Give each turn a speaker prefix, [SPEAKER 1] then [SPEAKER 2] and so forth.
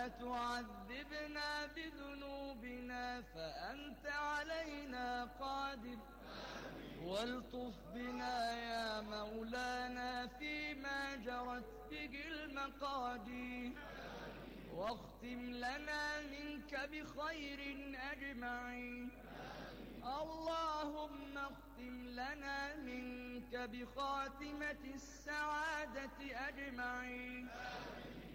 [SPEAKER 1] تعذبنا بذنوبنا فأنت علينا قادر. والطف بنا يا مولانا فيما جرت به المقادير، واختم لنا منك بخير أجمعين. اللهم اختم لنا منك بخاتمة السعادة أجمعين.